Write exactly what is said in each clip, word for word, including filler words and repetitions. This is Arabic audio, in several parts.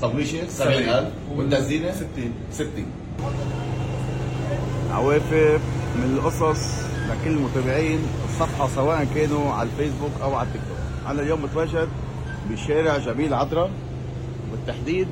صبليشه سبعين ألف والتزينه ستين ستين. عوافر من القصص لكل متابعين الصفحة سواء كانوا على الفيسبوك أو على التيك توك. أنا اليوم متواجد بشارع جميل عطرة، بالتحديد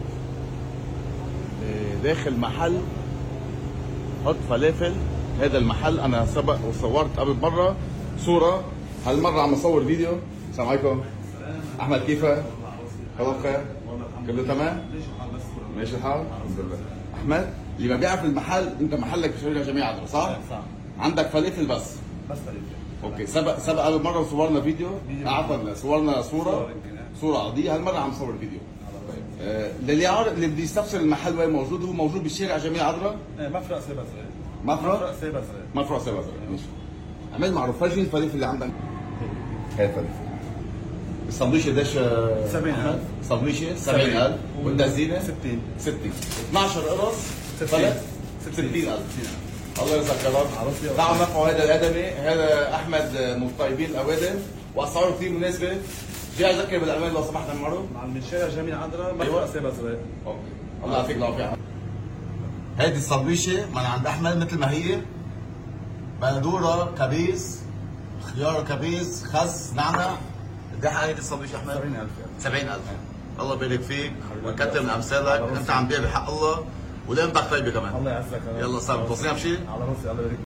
داخل محل حط فلافل. هذا المحل أنا سبق وصورت قبل مرة صورة، هالمرة عم أصور فيديو. السلام عليكم. أحمد كيفك؟ الله بخير؟ كله تمام؟ ماشي الحال؟ الحمد لله. أحمد اللي ما بيعرف المحل، أنت محلك بشارع جميل عطرة صح؟ صح. عندك فلافل بس؟ بس فلافل. اوكي. سبق سبق قبل مره صورنا فيديو، عفوا صورنا صوره صوره عرضيه، هالمره عم نصور فيديو. طيب آه اللي عارف اللي بده يستفسر المحل وين موجود، هو موجود بالشارع جميل عطرة. مفرق سيب أزرق. مفرق سيب أزرق. مفرق سيب أزرق. ماشي. عمل معروف، فرجيني الفلافل اللي عندك. هاي الفلافل. السندويشه قديش؟ سبعين ألف. سندويشه سبعين ألف والتزينه ستين ستين. اثناشر قرص فلت ستين ألف. الله يرزقك يا رب. تعالوا نرفعوا هذا الادمي، هذا احمد من طيبين الاوادم واسعاره كثير مناسبه. جاي اذكر بالاعمال لو سمحت عمرو. من شارع جميل عذرا مفرق سيب أزرق. اوكي الله يعطيك العافيه. هيدي السندويشه من عند احمد مثل ما هي، بندوره كبيس، خيار كبيس، خس، نعنع. قد ايه هيدي السندويشه احمد؟ سبعين ألف. سبعين ألف. الله يبارك فيك ويكثر من امثالك، انت عم تبيع بحق الله ولقمتك طيبه كمان. الله يعزك. يلا صار توصينا بشيء؟ على راسي. الله يبارك.